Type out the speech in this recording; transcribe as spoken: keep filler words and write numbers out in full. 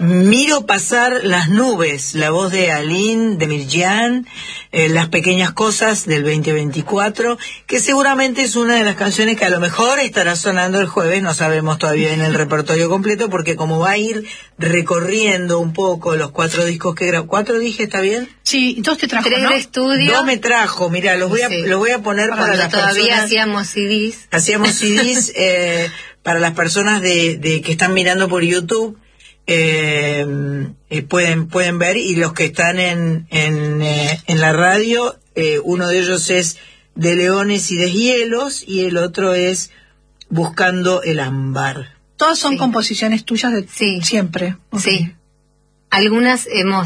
Miro pasar las nubes, la voz de Aline, de Mirjan, eh, Las pequeñas cosas del veinte veinticuatro, que seguramente es una de las canciones que a lo mejor estará sonando el jueves, no sabemos todavía en el repertorio completo, porque como va a ir recorriendo un poco los cuatro discos que grabó. ¿Cuatro dije, está bien? Sí, dos te trajo, Tres ¿no? de estudio. Dos me trajo, mira, los voy a, Sí. los voy a poner para, Cuando las todavía personas. hacíamos C Ds. Hacíamos C Ds eh, para las personas de, de que están mirando por YouTube. Eh, eh, pueden pueden ver, y los que están en en, eh, en la radio, eh, uno de ellos es De Leones y Deshielos y el otro es Buscando el Ámbar. Todas son Sí. composiciones tuyas de Sí. siempre. Ok. Sí. Algunas hemos